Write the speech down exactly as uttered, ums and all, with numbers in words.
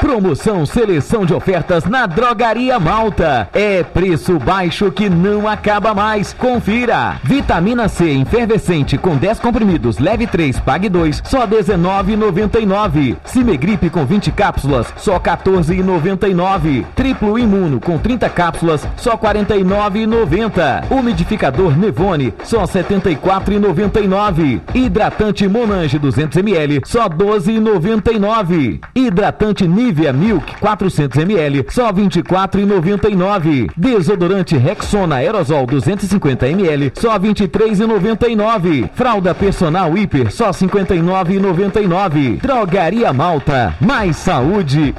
Promoção Seleção de Ofertas na Drogaria Malta. É preço baixo que não acaba mais. Confira. Vitamina C efervescente com dez comprimidos, leve três, pague dois, só dezenove reais e noventa e nove centavos. Cimegripe com vinte cápsulas, só quatorze reais e noventa e nove centavos. Triplo Imuno com trinta cápsulas, só quarenta e nove reais e noventa centavos. Umidificador Nevone, só setenta e quatro reais e noventa e nove centavos. Hidratante Monange duzentos mililitros, só doze reais e noventa e nove centavos. Hidratante Nivea Milk quatrocentos mililitros, só vinte e quatro reais e noventa e nove centavos. Desodorante Rexona Aerosol duzentos e cinquenta mililitros, só vinte e três reais e noventa e nove centavos. Fralda Personal Hiper, só cinquenta e nove reais e noventa e nove centavos. Drogaria Malta, mais saúde